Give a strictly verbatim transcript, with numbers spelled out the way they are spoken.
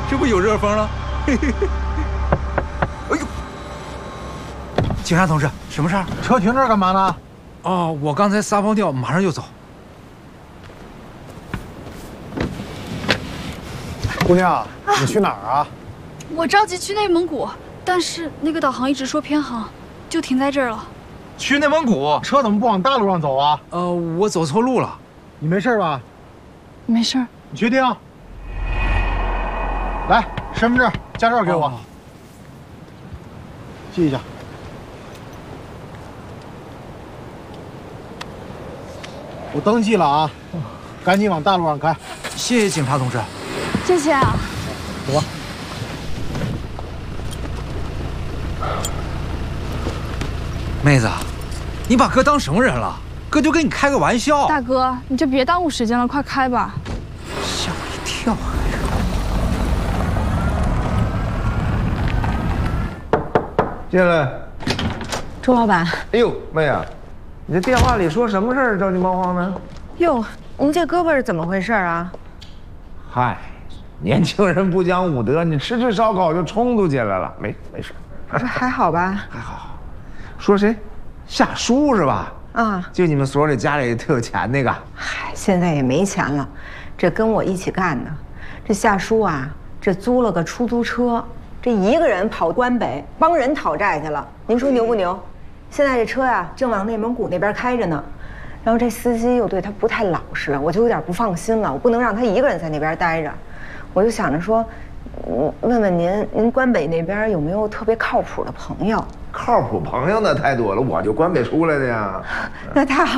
这不有热风了？嘿嘿嘿。哎呦，警察同志，什么事儿？ 车停这儿干嘛呢？ 哦，我刚才撒泡尿，马上就走。 姑娘，你去哪儿啊？ 我着急去内蒙古，但是那个导航一直说偏航，就停在这儿了。 去内蒙古？ 车怎么不往大路上走啊？ 呃，我走错路了。 你没事吧？ 没事。 你确定？来，身份证、驾照给我， 哦、 记一下。我登记了啊，赶紧往大路上开。 谢谢警察同志。 谢谢啊。 走吧。 妹子，你把哥当什么人了？哥就跟你开个玩笑。 大哥，你就别耽误时间了，快开吧。 吓我一跳。 进来。 周老板。 哎呦，妹啊，你这电话里说什么事儿着急忙慌的？ 哟，您这胳膊是怎么回事啊？ 嗨，年轻人不讲武德，你吃吃烧烤就冲突起来了，没没事。 不是还好吧？ 还好。说谁？夏叔是吧？ 啊， 就你们所里家里特有钱那个。 嗨，现在也没钱了，这跟我一起干的，这夏叔啊，这租了个出租车，这一个人跑关北帮人讨债去了。您说牛不牛？现在这车呀、啊，正往内蒙古那边开着呢。然后这司机又对他不太老实，我就有点不放心了。我不能让他一个人在那边待着，我就想着说，嗯，问问您，您关北那边有没有特别靠谱的朋友？ 靠谱朋友那太多了，我就关北出来的呀。 那太好。